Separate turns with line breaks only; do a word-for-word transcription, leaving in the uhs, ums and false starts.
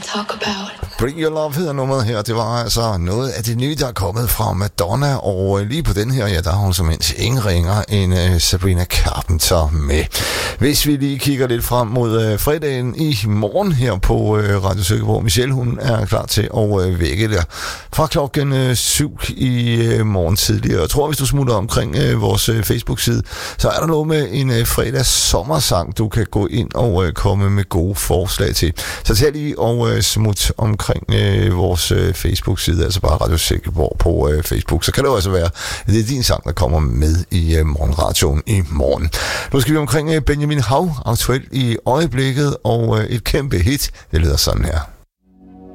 talk about.
Bring Your Love hedder nummeret her. Det var altså noget af det nye, der er kommet fra Madonna. Og lige på den her, ja, der har hun som mindst ingen ringer end uh, Sabrina Carpenter med. Hvis vi lige kigger lidt frem mod uh, fredagen i morgen her på uh, Radio Silkeborg. Michelle, hun er klar til at uh, vække der fra klokken uh, syv i uh, morgen tidligere. Jeg tror, hvis du smutter omkring uh, vores uh, Facebook-side, så er der noget med en uh, fredags sommersang, du kan gå ind og uh, komme med gode forslag til. Så tag lige og uh, smut omkring øh, vores øh, Facebook-side, altså bare Radio Silkeborg på øh, Facebook. Så kan det jo altså være, det er din sang, der kommer med i øh, morgenradioen i morgen. Nu skal vi omkring øh, Benjamin Hav, aktuelt i øjeblikket, og øh, et kæmpe hit, det lyder sådan her.